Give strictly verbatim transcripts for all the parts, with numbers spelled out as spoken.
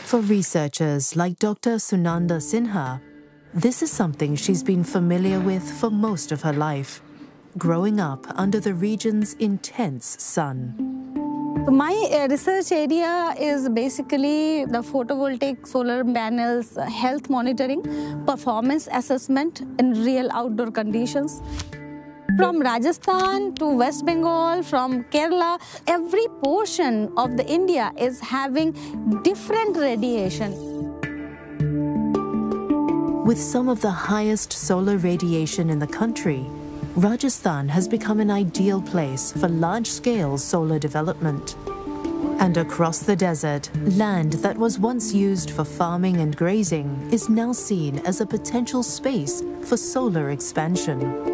For researchers like Doctor Sunanda Sinha, this is something she's been familiar with for most of her life, growing up under the region's intense sun. My uh, research area is basically the photovoltaic solar panels, uh, health monitoring, performance assessment in real outdoor conditions. From Rajasthan to West Bengal, from Kerala, every portion of the India is having different radiation. With some of the highest solar radiation in the country, Rajasthan has become an ideal place for large-scale solar development. And across the desert, land that was once used for farming and grazing is now seen as a potential space for solar expansion.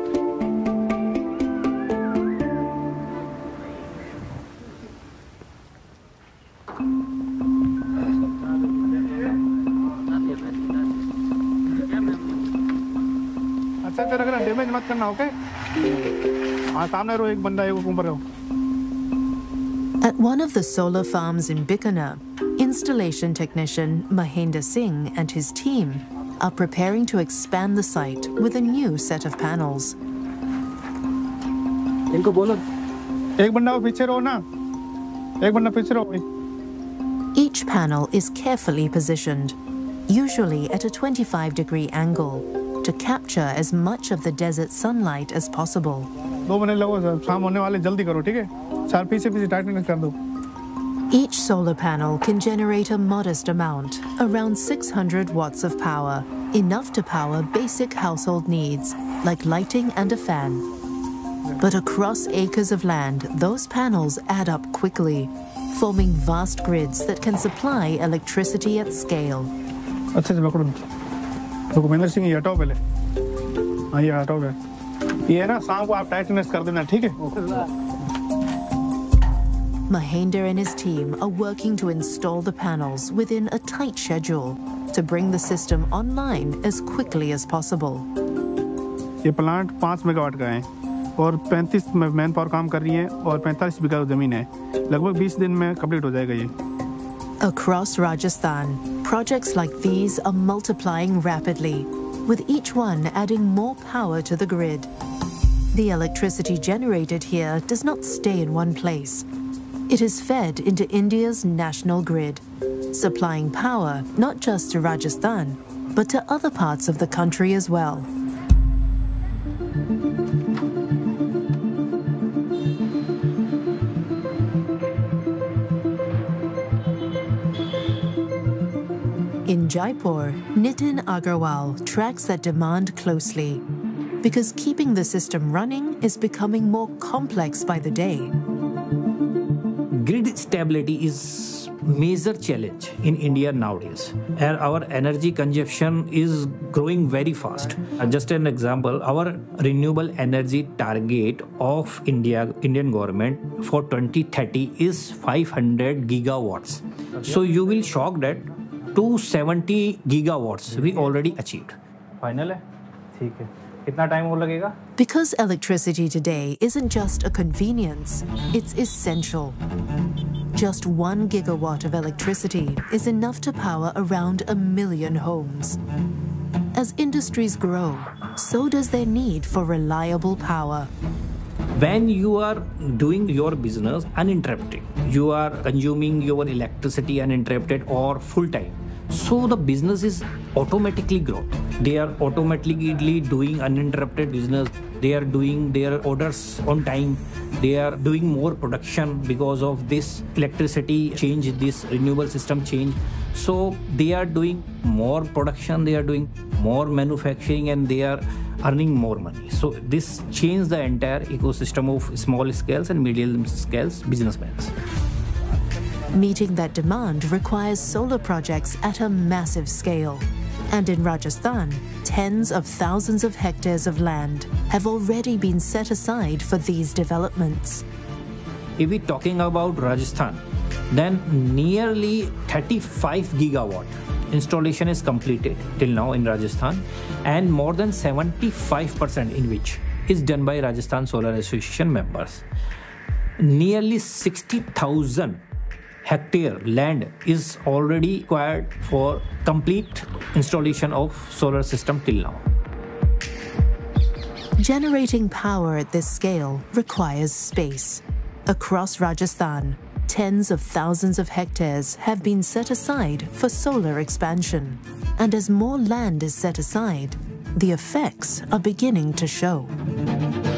At one of the solar farms in Bikaner, installation technician Mahendra Singh and his team are preparing to expand the site with a new set of panels. Each panel is carefully positioned, usually at a twenty-five degree angle, to capture as much of the desert sunlight as possible. Each solar panel can generate a modest amount, around six hundred watts of power, enough to power basic household needs, like lighting and a fan. But across acres of land, those panels add up quickly, forming vast grids that can supply electricity at scale. Mahendra Singh ये हटाओ पहले हाँ ये हटाओ पहले ये है ना सांप को आप टाइटनेस कर देना ठीक है Mahendra and his team are working to install the panels within a tight schedule to bring the system online as quickly as possible. ये प्लांट पाँच मेगावाट का है और पैंतीस मैन पावर काम कर रही है और पैंतालीस बीघा जमीन है लगभग बीस दिन में कंप्लीट हो जाएगा ये Across Rajasthan, projects like these are multiplying rapidly, with each one adding more power to the grid. The electricity generated here does not stay in one place. It is fed into India's national grid, supplying power not just to Rajasthan, but to other parts of the country as well. In Jaipur, Nitin Agarwal tracks that demand closely because keeping the system running is becoming more complex by the day. Grid stability is major challenge in India nowadays, and our energy consumption is growing very fast. Uh, just an example, our renewable energy target of India, Indian government for twenty thirty is five hundred gigawatts. Okay. So you will shock that two hundred seventy gigawatts we already achieved. Final है, ठीक है. कितना time और लगेगा? Because electricity today isn't just a convenience, it's essential. Just one gigawatt of electricity is enough to power around a million homes. As industries grow, so does their need for reliable power. When you are doing your business uninterrupted, you are consuming your electricity uninterrupted or full time, so the business is automatically growth. They are automatically doing uninterrupted business. They are doing their orders on time. They are doing more production because of this electricity change, this renewable system change. So they are doing more production, they are doing more manufacturing, and they are earning more money. So this changed the entire ecosystem of small scales and medium scales businessmen. Meeting that demand requires solar projects at a massive scale. And in Rajasthan, tens of thousands of hectares of land have already been set aside for these developments. If we're talking about Rajasthan, then nearly thirty-five gigawatt installation is completed till now in Rajasthan, and more than seventy-five percent in which is done by Rajasthan Solar Association members. Nearly sixty thousand hectare land is already required for complete installation of solar system till now. Generating power at this scale requires space. Across Rajasthan, tens of thousands of hectares have been set aside for solar expansion. And as more land is set aside, the effects are beginning to show.